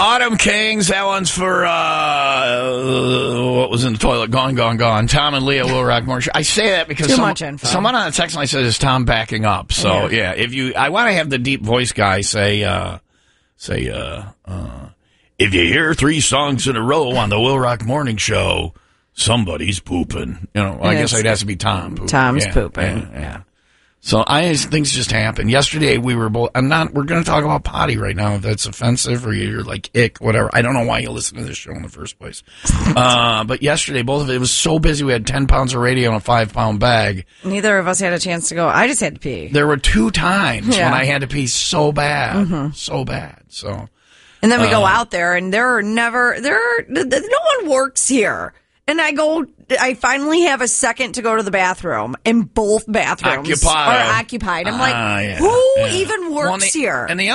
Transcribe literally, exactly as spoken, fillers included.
Autumn Kings, that one's for, uh, what was in the toilet? Gone, gone, gone. Tom and Leah will rock more. I say that because Too some, much info. someone on the text line says, is Tom backing up? So, yeah, yeah if you, I want to have the deep voice guy say, uh, say, uh, uh, if you hear three songs in a row on the Will Rock Morning Show, somebody's pooping. You know, well, I guess it has to be Tom pooping. Tom's yeah, pooping. Yeah, yeah. So I things just happen. Yesterday we were both. I'm not. We're going to talk about potty right now. If that's offensive or you're like ick, whatever. I don't know why you listen to this show in the first place. uh, but yesterday, both of it, it was so busy. We had ten pounds of radio in a five pound bag. Neither of us had a chance to go. I just had to pee. There were two times yeah. when I had to pee so bad, mm-hmm. so bad. So, and then we uh, go out there, and there are never there. Are, no one works here. And I go, I finally have a second to go to the bathroom, and both bathrooms occupied. are occupied. I'm like, uh, yeah, who yeah. even works well, and the, here? And the